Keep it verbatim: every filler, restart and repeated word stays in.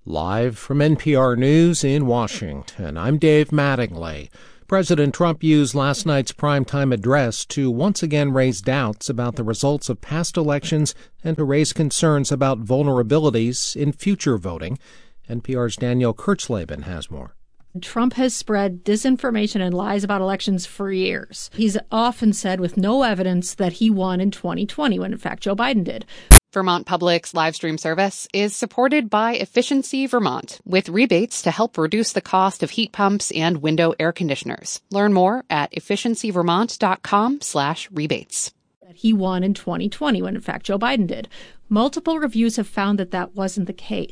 Live from N P R News in Washington, I'm Dave Mattingly. President Trump used last night's primetime address to once again raise doubts about the results of past elections and to raise concerns about vulnerabilities in future voting. N P R's Danielle Kurtzleben has more. Trump has spread disinformation and lies about elections for years. He's often said with no evidence that he won in twenty twenty, when in fact Joe Biden did. Vermont Public's live stream service is supported by Efficiency Vermont, with rebates to help reduce the cost of heat pumps and window air conditioners. Learn more at efficiencyvermont.com slash rebates. He won in twenty twenty, when in fact Joe Biden did. Multiple reviews have found that that wasn't the case.